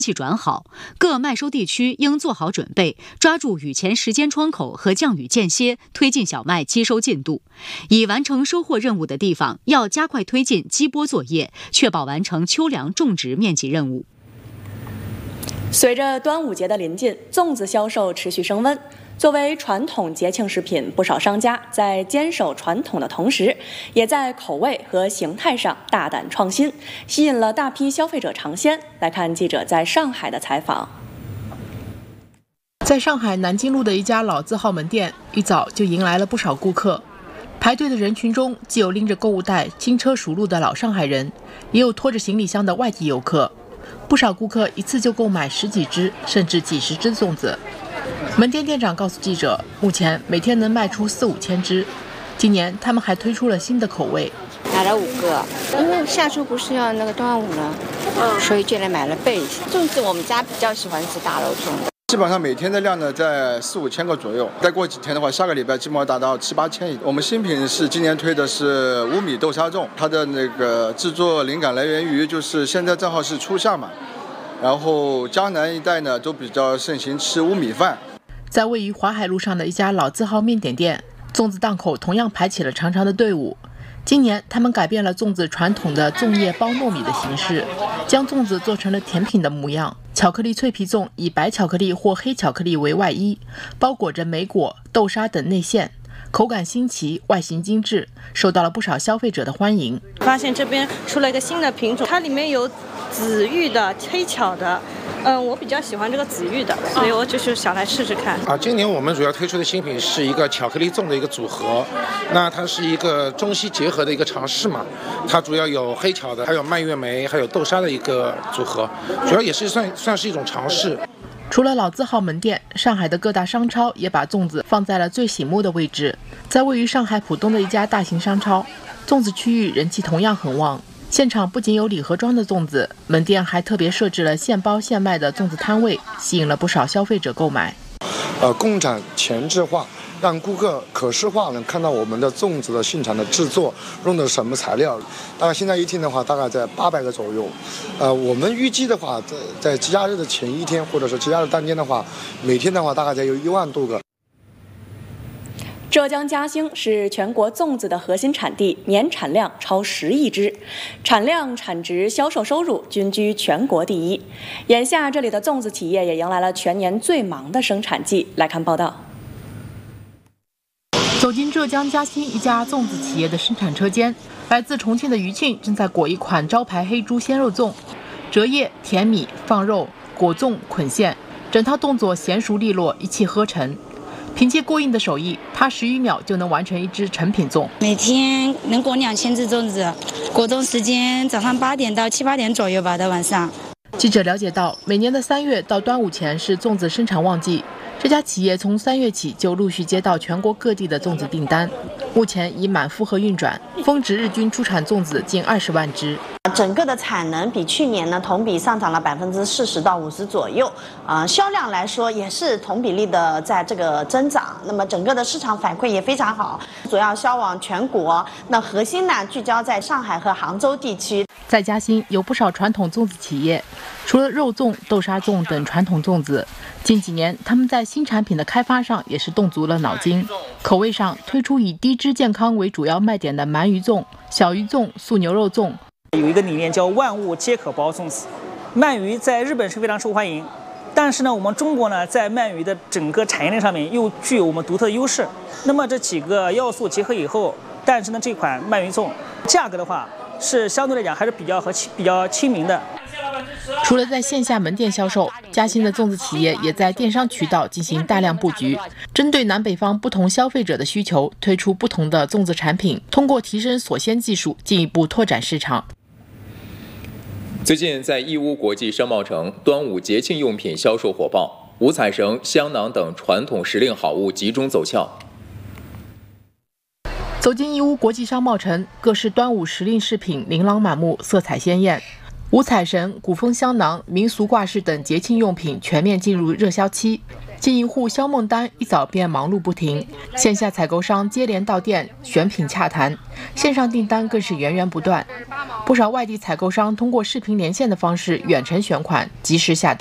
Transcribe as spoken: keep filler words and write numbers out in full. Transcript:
气转好，各麦收地区应做好准备，抓住雨前时间窗口和降雨间歇，推进小麦机收进度。已完成收获任务的地方，要加快推进基播作业，确保完成秋粮种植面积任务。 随着端午节的临近，粽子销售持续升温。作为传统节庆食品，不少商家在坚守传统的同时，也在口味和形态上大胆创新，吸引了大批消费者尝鲜。来看记者在上海的采访。 在上海南京路的一家老字号门店，一早就迎来了不少顾客。排队的人群中，既有拎着购物袋轻车熟路的老上海人，也有拖着行李箱的外地游客。不少顾客一次就购买十几只甚至几十只粽子。门店店长告诉记者，目前每天能卖出四五千只。今年他们还推出了新的口味， 买了五个，因为下周不是要那个端午了，所以就来买了备一下。粽子我们家比较喜欢吃大肉粽的， 基本上每天的量呢在四五千个左右。再过几天的话，下个礼拜基本上达到七八千。我们新品是今年推的是乌米豆沙粽，它的那个制作灵感来源于就是现在正好是初夏嘛，然后江南一带呢都比较盛行吃乌米饭。 在位于淮海路上的一家老字号面点店，粽子档口同样排起了长长的队伍。今年他们改变了粽子传统的粽叶包糯米的形式，将粽子做成了甜品的模样。巧克力脆皮粽以白巧克力或黑巧克力为外衣，包裹着莓果、豆沙等内馅，口感新奇，外形精致，受到了不少消费者的欢迎。 发现这边出了一个新的品种，它里面有紫玉的、黑巧的。嗯，我比较喜欢这个紫玉的，所以我就是想来试试看。 啊，今年我们主要推出的新品是一个巧克力粽的一个组合，那它是一个中西结合的一个尝试嘛，它主要有黑巧的，还有蔓越莓，还有豆沙的一个组合，主要也是算算是一种尝试。 除了老字号门店，上海的各大商超也把粽子放在了最醒目的位置。在位于上海浦东的一家大型商超，粽子区域人气同样很旺。现场不仅有礼盒装的粽子，门店还特别设置了现包现卖的粽子摊位，吸引了不少消费者购买。 呃，共产前置化，让顾客可视化能看到我们的粽子的现场的制作用的什么材料。大概现在一天的话，大概在八百个左右。呃，我们预计的话，在在节假日的前一天或者是节假日当天的话，每天的话大概在有一万多个。 浙江嘉兴是全国粽子的核心产地，年产量超十亿只，产量、产值、销售收入均居全国第一。眼下，这里的粽子企业也迎来了全年最忙的生产季。来看报道。 走进浙江嘉兴一家粽子企业的生产车间，来自重庆的于庆正在裹一款招牌黑猪鲜肉粽，折叶、甜米、放肉、裹粽、捆馅，整套动作娴熟利落，一气呵成。凭借过硬的手艺，他十余秒就能完成一只成品粽。 每天能裹两千只粽子，果冻时间早上八点到七八点左右吧，到晚上。 记者了解到，每年的三月到端午前是粽子生产旺季，这家企业从三月起就陆续接到全国各地的粽子订单，目前已满负荷运转，峰值日均出产粽子近二十万只。 整个的产能比去年呢同比上涨了百分之四十到五十左右，啊、呃，销量来说也是同比例的在这个增长。那么整个的市场反馈也非常好，主要销往全国。那核心呢聚焦在上海和杭州地区。 在嘉兴有不少传统粽子企业，除了肉粽、豆沙粽等传统粽子，近几年他们在新产品的开发上也是动足了脑筋。口味上推出以低脂健康为主要卖点的鳗鱼粽、小鱼粽、素牛肉粽。 有一个理念叫万物皆可包粽子，鳗鱼在日本是非常受欢迎，但是呢，我们中国呢在鳗鱼的整个产业链上面又具有我们独特的优势。那么这几个要素结合以后，但是呢这款鳗鱼粽价格的话是相对来讲还是比较和比较亲民的。 除了在线下门店销售，嘉兴的粽子企业也在电商渠道进行大量布局，针对南北方不同消费者的需求，推出不同的粽子产品，通过提升锁鲜技术，进一步拓展市场。 最近在义乌国际商贸城，端午节庆用品销售火爆，五彩绳、香囊等传统时令好物集中走俏。走进义乌国际商贸城，各式端午时令饰品琳琅满目，色彩鲜艳。五彩绳、古风香囊、民俗挂饰等节庆用品全面进入热销期。 进一户肖梦丹一早便忙碌不停，线下采购商接连到店选品洽谈，线上订单更是源源不断。不少外地采购商通过视频连线的方式远程选款，及时下单。